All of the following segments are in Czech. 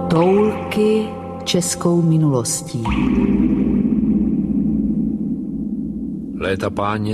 Toulky českou minulostí. Léta páně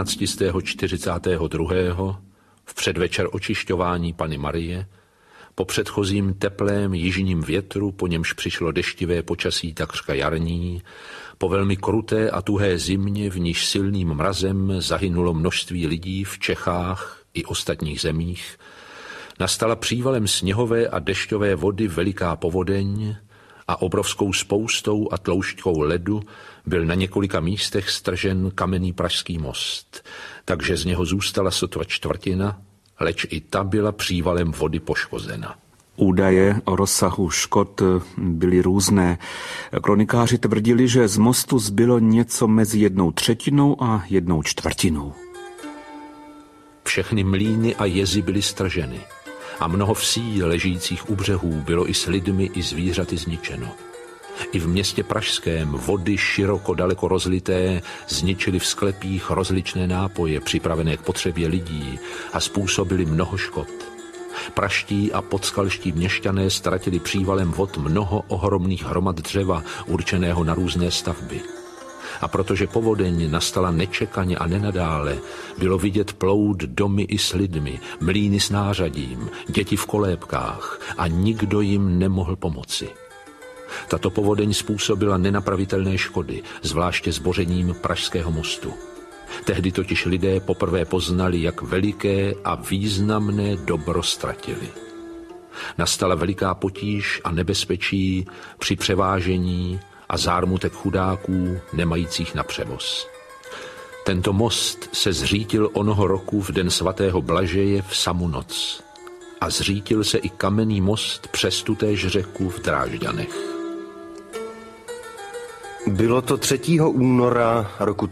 1342. v předvečer očišťování Panny Marie, po předchozím teplém jižním větru, po němž přišlo deštivé počasí takřka jarní, po velmi kruté a tuhé zimě, v níž silným mrazem zahynulo množství lidí v Čechách i ostatních zemích, nastala přívalem sněhové a dešťové vody veliká povodeň a obrovskou spoustou a tloušťkou ledu byl na několika místech stržen kamenný Pražský most, takže z něho zůstala sotva čtvrtina, leč i ta byla přívalem vody poškozena. Údaje o rozsahu škod byly různé. Kronikáři tvrdili, že z mostu zbylo něco mezi 1/3 a 1/4. Všechny mlýny a jezy byly strženy a mnoho vsí ležících u břehů bylo i s lidmi i zvířaty zničeno. I v městě pražském vody široko daleko rozlité zničily v sklepích rozličné nápoje připravené k potřebě lidí a způsobily mnoho škod. Praští a podskalští měšťané ztratili přívalem vod mnoho ohromných hromad dřeva určeného na různé stavby. A protože povodeň nastala nečekaně a nenadále, bylo vidět plout domy i s lidmi, mlýny s nářadím, děti v kolébkách a nikdo jim nemohl pomoci. Tato povodeň způsobila nenapravitelné škody, zvláště zbořením Pražského mostu. Tehdy totiž lidé poprvé poznali, jak veliké a významné dobro ztratili. Nastala veliká potíž a nebezpečí při převážení a zármutek chudáků nemajících na převoz. Tento most se zřítil onoho roku v den svatého Blažeje v samu noc. A zřítil se i kamenný most přes tutéž řeku v Drážďanech. Bylo to 3. února roku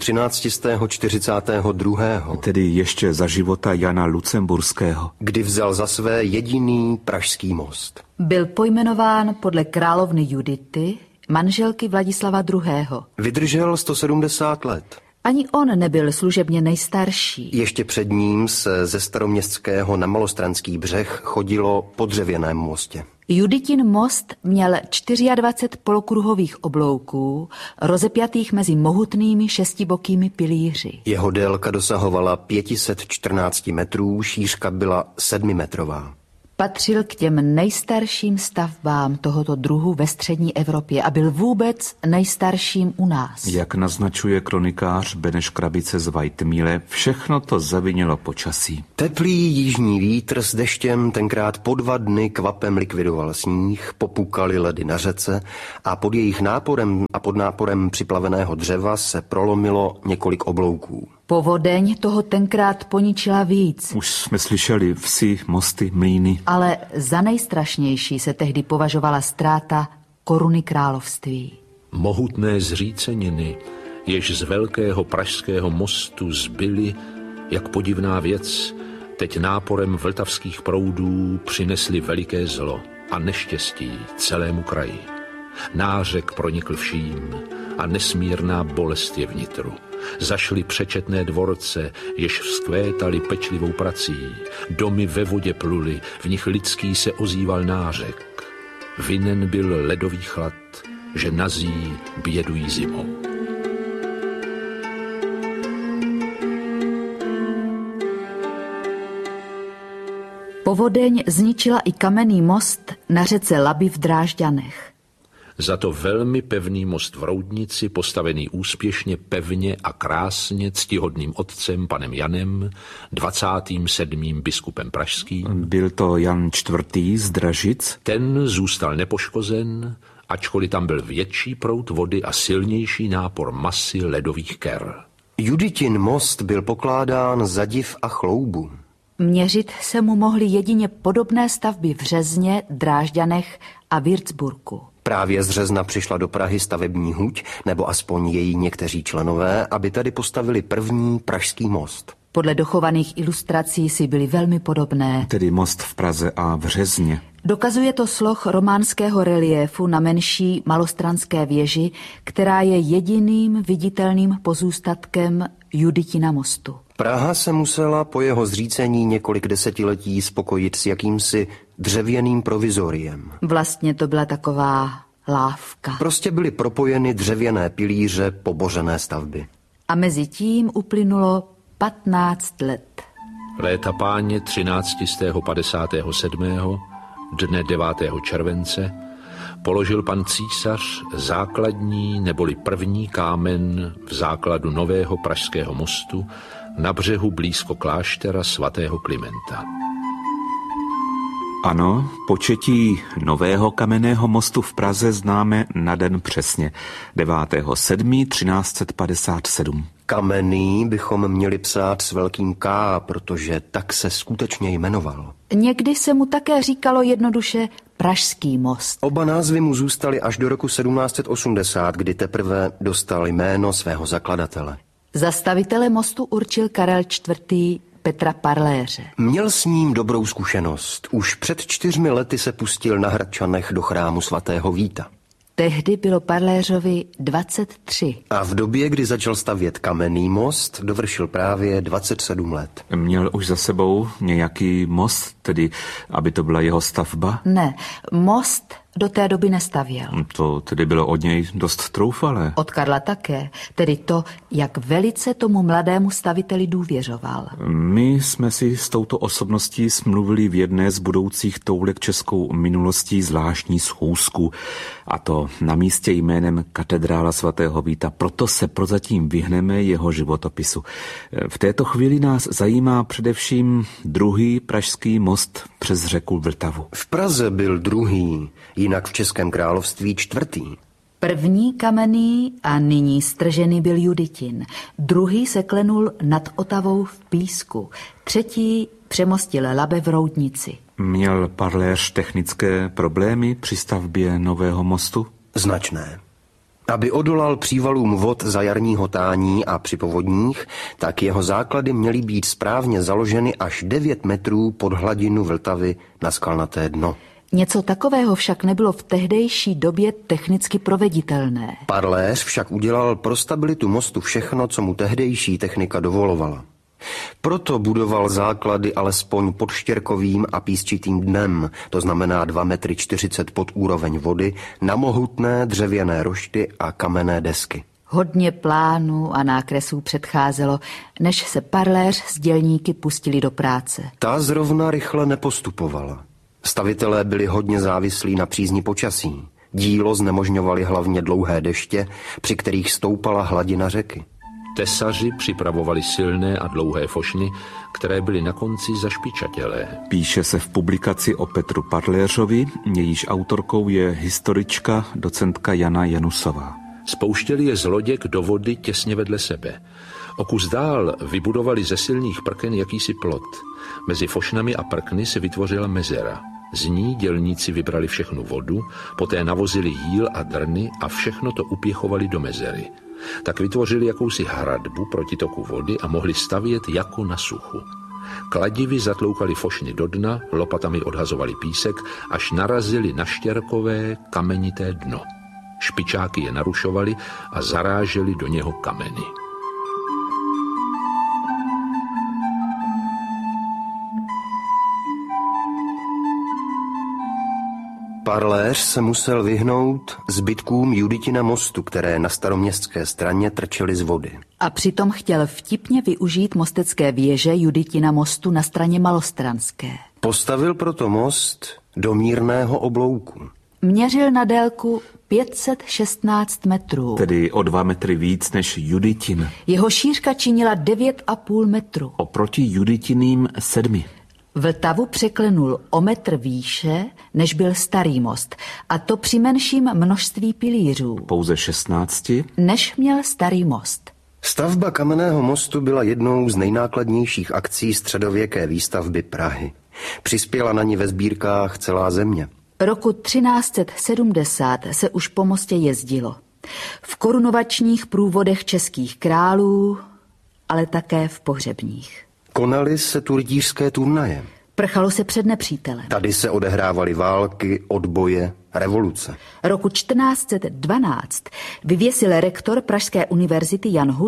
1342. Tedy ještě za života Jana Lucemburského. Kdy vzal za své jediný pražský most. Byl pojmenován podle královny Judity, manželky Vladislava II. Vydržel 170 let. Ani on nebyl služebně nejstarší. Ještě před ním se ze Staroměstského na Malostranský břeh chodilo po dřevěném mostě. Juditin most měl 24 polokruhových oblouků, rozepjatých mezi mohutnými šestibokými pilíři. Jeho délka dosahovala 514 metrů, šířka byla 7metrová. Patřil k těm nejstarším stavbám tohoto druhu ve střední Evropě a byl vůbec nejstarším u nás. Jak naznačuje kronikář Beneš Krabice z Vajtmíle, všechno to zavinilo počasí. Teplý jižní vítr s deštěm tenkrát po 2 dny kvapem likvidoval sníh, popukaly ledy na řece a pod jejich náporem a pod náporem připlaveného dřeva se prolomilo několik oblouků. Povodeň toho tenkrát poničila víc. Už jsme slyšeli vsi, mosty, mlýny. Ale za nejstrašnější se tehdy považovala ztráta koruny království. Mohutné zříceniny, jež z velkého pražského mostu zbyly, jak podivná věc, teď náporem vltavských proudů přinesly veliké zlo a neštěstí celému kraji. Nářek pronikl vším a nesmírná bolest je vnitru. Zašly přečetné dvorce, jež vzkvétaly pečlivou prací. Domy ve vodě pluly, v nich lidský se ozýval nářek. Vinen byl ledový chlad, že nazí bědují zimou. Povodeň zničila i kamenný most na řece Labi v Drážďanech. Za to velmi pevný most v Roudnici, postavený úspěšně, pevně a krásně ctihodným otcem panem Janem, 27. biskupem pražským. Byl to Jan IV. Z Dražic. Ten zůstal nepoškozen, ačkoliv tam byl větší proud vody a silnější nápor masy ledových ker. Juditin most byl pokládán za div a chloubu. Měřit se mu mohly jedině podobné stavby v Řezně, Drážďanech a Würzburgu. Právě z Řezna přišla do Prahy stavební huť, nebo aspoň její někteří členové, aby tady postavili první pražský most. Podle dochovaných ilustrací si byly velmi podobné. Tedy most v Praze a v Řezně. Dokazuje to sloh románského reliéfu na menší malostranské věži, která je jediným viditelným pozůstatkem Juditina mostu. Praha se musela po jeho zřícení několik desetiletí spokojit s jakýmsi dřevěným provizoriem. Vlastně to byla taková lávka. Prostě byly propojeny dřevěné pilíře pobořené stavby. A mezi tím uplynulo 15 let. Léta páně 1357. dne 9. července položil pan císař základní neboli první kámen v základu nového pražského mostu na břehu blízko kláštera svatého Klimenta. Ano, početí nového kamenného mostu v Praze známe na den přesně, 9. 7. 1357. Kamenný bychom měli psát s velkým K, protože tak se skutečně jmenoval. Někdy se mu také říkalo jednoduše Pražský most. Oba názvy mu zůstaly až do roku 1780, kdy teprve dostal jméno svého zakladatele. Zastavitele mostu určil Karel IV. Petra Parléře. Měl s ním dobrou zkušenost. Už před 4 lety se pustil na Hradčanech do chrámu svatého Víta. Tehdy bylo Parléřovi 23. A v době, kdy začal stavět kamenný most, dovršil právě 27 let. Měl už za sebou nějaký most, tedy aby to byla jeho stavba? Ne, most do té doby nestavěl. To tedy bylo od něj dost troufalé. Od Karla také, tedy to, jak velice tomu mladému staviteli důvěřoval. My jsme si s touto osobností smluvili v jedné z budoucích toulek českou minulostí zvláštní schůzku, a to na místě jménem Katedrála svatého Víta, proto se prozatím vyhneme jeho životopisu. V této chvíli nás zajímá především druhý pražský most přes řeku Vltavu. V Praze byl druhý, jinak v Českém království 4. První kamenný a nyní stržený byl Juditin. Druhý se klenul nad Otavou v Písku. Třetí přemostil Labe v Roudnici. Měl Parléř technické problémy při stavbě nového mostu? Značné. Aby odolal přívalům vod za jarního tání a při povodních, tak jeho základy měly být správně založeny až 9 metrů pod hladinu Vltavy na skalnaté dno. Něco takového však nebylo v tehdejší době technicky proveditelné. Parléř však udělal pro stabilitu mostu všechno, co mu tehdejší technika dovolovala. Proto budoval základy alespoň pod štěrkovým a písčitým dnem, to znamená 2,40 metry pod úroveň vody, na mohutné dřevěné rošty a kamenné desky. Hodně plánů a nákresů předcházelo, než se Parléř s dělníky pustili do práce. Ta zrovna rychle nepostupovala. Stavitelé byli hodně závislí na přízni počasí. Dílo znemožňovaly hlavně dlouhé deště, při kterých stoupala hladina řeky. Tesaři připravovali silné a dlouhé fošny, které byly na konci zašpičatělé. Píše se v publikaci o Petru Parléřovi, jejíž autorkou je historička docentka Jana Janusová. Spouštěli je z loděk do vody těsně vedle sebe. O kus dál vybudovali ze silných prken jakýsi plot. Mezi fošnami a prkny se vytvořila mezera. Z ní dělníci vybrali všechnu vodu, poté navozili jíl a drny a všechno to upěchovali do mezery. Tak vytvořili jakousi hradbu proti toku vody a mohli stavět jako na suchu. Kladivy zatloukali fošny do dna, lopatami odhazovali písek, až narazili na štěrkové kamenité dno. Špičáky je narušovali a zaráželi do něho kameny. Parléř se musel vyhnout zbytkům Juditina mostu, které na staroměstské straně trčely z vody. A přitom chtěl vtipně využít mostecké věže Juditina mostu na straně malostranské. Postavil proto most do mírného oblouku. Měřil na délku 516 metrů. Tedy o 2 metry víc než Juditin. Jeho šířka činila 9,5 metru. Oproti Juditiným 7. Vltavu překlenul o metr výše, než byl starý most, a to při menším množství pilířů. Pouze 16. Než měl starý most. Stavba kamenného mostu byla jednou z nejnákladnějších akcí středověké výstavby Prahy. Přispěla na ní ve sbírkách celá země. Roku 1370 se už po mostě jezdilo. V korunovačních průvodech českých králů, ale také v pohřebních. Konaly se tu rytířské turnaje. Prchalo se před nepřítelem. Tady se odehrávaly války, odboje, revoluce. Roku 1412 vyvěsil rektor Pražské univerzity Jan Hus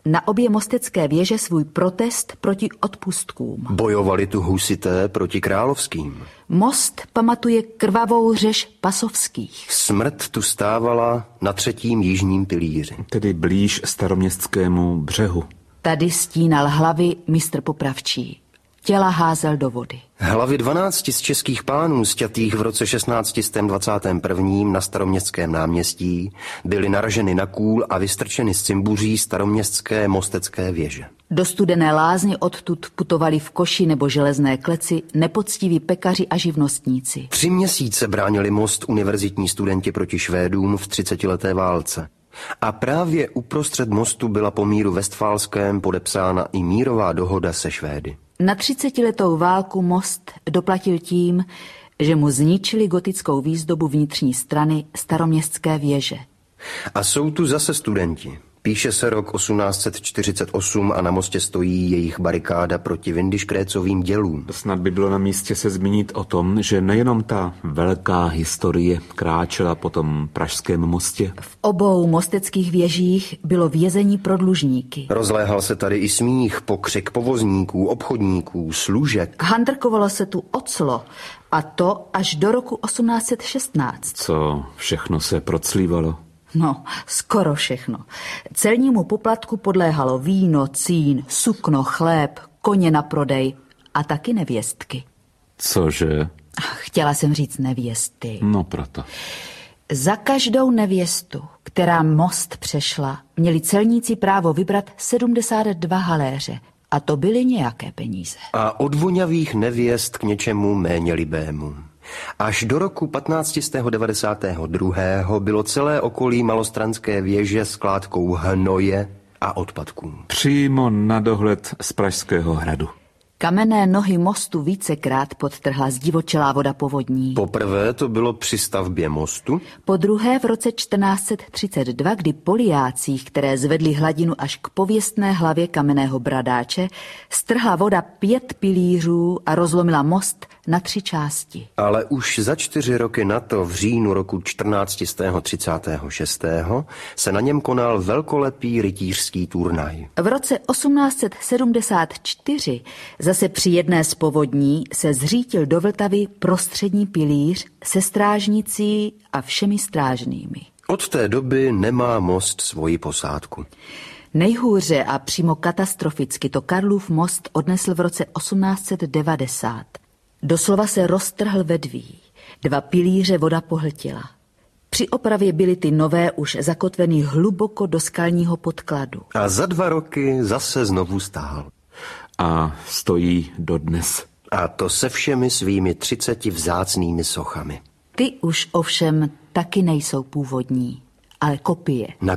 na obě mostecké věže svůj protest proti odpustkům. Bojovali tu husité proti královským. Most pamatuje krvavou řež pasovských. Smrt tu stávala na 3. jižním pilíři. Tedy blíž Staroměstskému břehu. Tady stínal hlavy mistr popravčí. Těla házel do vody. Hlavy 12 z českých pánů sťatých v roce 1621 na Staroměstském náměstí byly naraženy na kůl a vystrčeny z cimbuří staroměstské mostecké věže. Do Studené lázně odtud putovali v koši nebo železné kleci nepoctiví pekaři a živnostníci. 3 měsíce bránili most univerzitní studenti proti Švédům v 30leté válce. A právě uprostřed mostu byla po míru Vestfálském podepsána i mírová dohoda se Švédy. Na 30letou válku most doplatil tím, že mu zničili gotickou výzdobu vnitřní strany staroměstské věže. A jsou tu zase studenti. Píše se rok 1848 a na mostě stojí jejich barikáda proti Windischgrätzovým dělům. Snad by bylo na místě se zmínit o tom, že nejenom ta velká historie kráčela po tom pražském mostě. V obou mosteckých věžích bylo vězení pro dlužníky. Rozléhal se tady i smích, pokřik povozníků, obchodníků, služek. Handrkovalo se tu oclo, a to až do roku 1816. Co všechno se proclívalo? No, skoro všechno. Celnímu poplatku podléhalo víno, cín, sukno, chléb, koně na prodej a taky nevěstky. Cože? Chtěla jsem říct nevěsty. No proto. Za každou nevěstu, která most přešla, měli celníci právo vybrat 72 haléře. A to byly nějaké peníze. A od vonavých nevěst k něčemu méně libému. Až do roku 1592. bylo celé okolí Malostranské věže skládkou hnoje a odpadků. Přímo na dohled z Pražského hradu. Kamenné nohy mostu vícekrát podtrhla zdivočelá voda povodní. Poprvé to bylo při stavbě mostu. Po druhé v roce 1432, kdy po liácích, které zvedly hladinu až k pověstné hlavě kamenného bradáče, strhla voda 5 pilířů a rozlomila most na 3 části. Ale už za 4 roky na to, v říjnu roku 1436. se na něm konal velkolepý rytířský turnaj. V roce 1874 zase při jedné z povodní se zřítil do Vltavy prostřední pilíř se strážnicí a všemi strážnými. Od té doby nemá most svoji posádku. Nejhůře a přímo katastroficky to Karlův most odnesl v roce 1890. Doslova se roztrhl vedví. 2 pilíře voda pohltila. Při opravě byly ty nové už zakotveny hluboko do skalního podkladu. A za 2 roky zase znovu stál. A stojí dodnes. A to se všemi svými 30 vzácnými sochami. Ty už ovšem taky nejsou původní, ale kopie.